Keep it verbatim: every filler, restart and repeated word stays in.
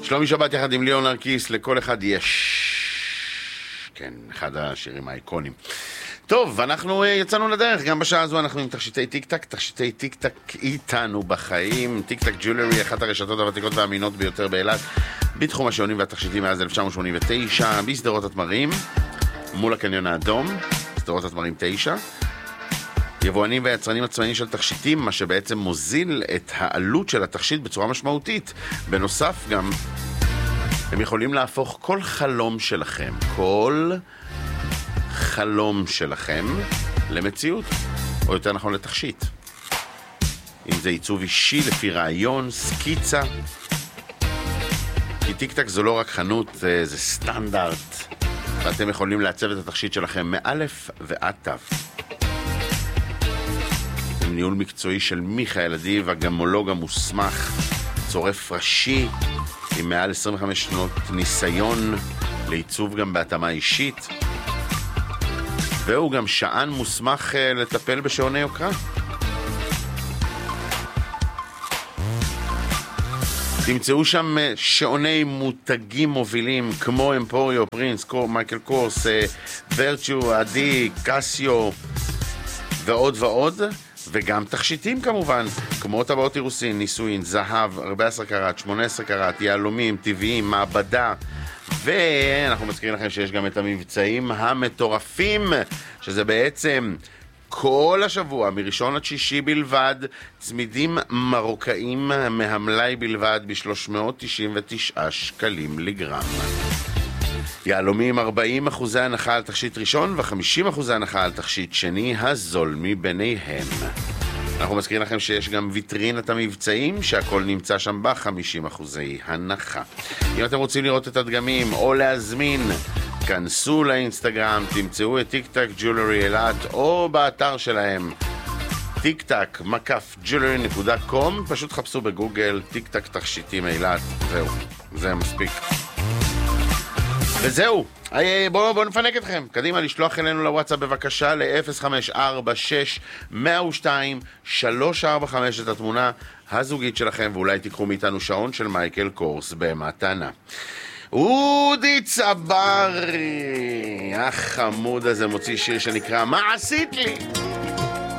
שלומי שבת יחד עם ליאון נרקיס, לכל אחד יש. כן, אחד השירים האיקונים. טוב, אנחנו יצאנו לדרך, גם בשעה הזו אנחנו עם תכשיטי טיק-טק, תכשיטי טיק-טק איתנו בחיים, טיק-טק ג'ולרי, אחת הרשתות הוותיקות והאמינות ביותר באילת, בתחום השעונים והתכשיטים מאז אלף תשע מאות שמונים ותשע, בסדרות התמרים, מול הקניון האדום, סדרות התמרים תשע, יבואנים ויצרנים עצמאיים של תכשיטים, מה שבעצם מוזיל את העלות של התכשיט בצורה משמעותית. בנוסף גם, הם יכולים להפוך כל חלום שלכם, כל חלום שלכם למציאות, או יותר נכון לתכשיט. אם זה עיצוב אישי לפי רעיון, סקיצה. כי טיק-טק זו לא רק חנות, זה, זה סטנדרט, ואתם יכולים לעצב את התכשיט שלכם מאלף ועד תו. עם ניהול מקצועי של מיכאל אדיב, הגמולוג המוסמך, צורף ראשי, עם מעל עשרים וחמש שנות ניסיון לעיצוב גם בהתאמה אישית, והוא גם שען מוסמך לטפל בשעוני יוקרה. תמצאו שם שעוני מותגים מובילים כמו אמפוריו, פרינס, מייקל קורס, ורצ'ו, עדי, קסיו ועוד ועוד, וגם תכשיטים כמובן, כמו טבעות אירוסין, ניסויים, זהב, ארבע עשרה קראט, שמונה עשרה קראט, יהלומים, טבעיים, מעבדה, ואנחנו מזכירים לכם שיש גם את המבצעים המטורפים, שזה בעצם כל השבוע, מראשון עד שישי בלבד, צמידים מרוקאים מהמלאי בלבד ב-שלוש מאות תשעים ותשעה שקלים לגרם. יהלומים ארבעים אחוזי הנחה על תכשיט ראשון ו-חמישים אחוזי הנחה על תכשיט שני, הזול מביניהם. אנחנו מזכירים לכם שיש גם ויטרינת המבצעים, שהכל נמצא שם ב-חמישים אחוזי הנחה. אם אתם רוצים לראות את הדגמים או להזמין, כנסו לאינסטגרם, תמצאו את טיק-טק ג'ולרי אילת, או באתר שלהם טיק-טק מקף ג'ולרי נקודה קום, פשוט חפשו בגוגל טיק-טק תכשיטים אילת, זהו, זה מספיק. וזהו, בואו בוא נפנק אתכם. קדימה, לשלוח אלינו לוואטסאפ בבקשה ל-אפס חמש ארבע שש אפס שתיים שלוש ארבע חמש את התמונה הזוגית שלכם, ואולי תיקחו מאיתנו שעון של מייקל קורס במתנה. אודי צברי, החמוד הזה, מוציא שיר שנקרא מה עשית לי?